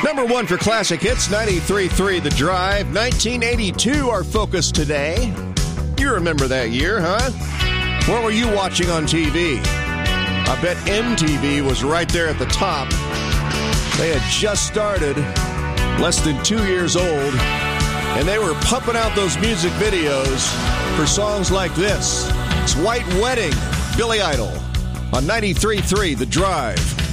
Number one for classic hits, 93.3 The Drive. 1982, our focus today. You remember that year, huh? What were you watching on TV? I bet MTV was right there at the top. They had just started, less than 2 years old, and they were pumping out those music videos for songs like this. It's White Wedding, Billy Idol, on 93.3 The Drive.